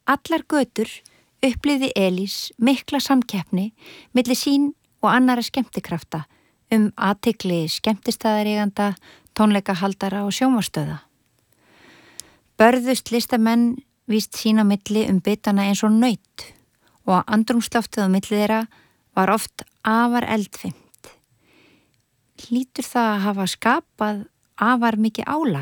allar götur upplifði Elís mikla samkeppni milli sín og annara skemmtikrafta athygli skemmtistaðareiganda, tónleikahaldara og sjónvarpsstöða. Börðust listamenn víst sín á milli bitana eins og naut og andrúmsloftið á milli þeirra var oft afar eldfimt. Hlýtur það að hafa skapað afar mikið álag.